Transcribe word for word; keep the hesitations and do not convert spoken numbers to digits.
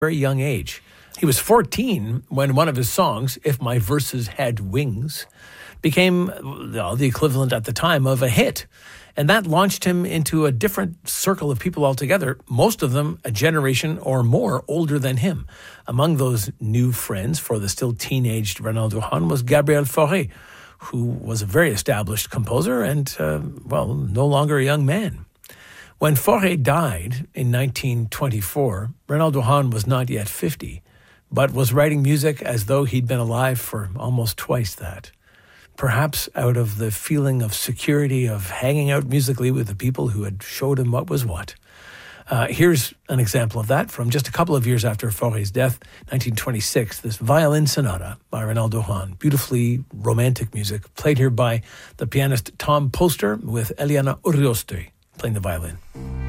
very young age. He was fourteen when one of his songs, If My Verses Had Wings, became well, the equivalent at the time of a hit. And that launched him into a different circle of people altogether, most of them a generation or more older than him. Among those new friends for the still teenaged Renaud Duhan was Gabriel Fauré, who was a very established composer and, uh, well, no longer a young man. When Fauré died in nineteen twenty-four, Renaud Duhan was not yet fifty, but was writing music as though he'd been alive for almost twice that. Perhaps out of the feeling of security of hanging out musically with the people who had showed him what was what. Uh, here's an example of that from just a couple of years after Fauré's death, nineteen twenty-six, this violin sonata by Renaud Duhan, beautifully romantic music, played here by the pianist Tom Poster with Eliana Urioste playing the violin.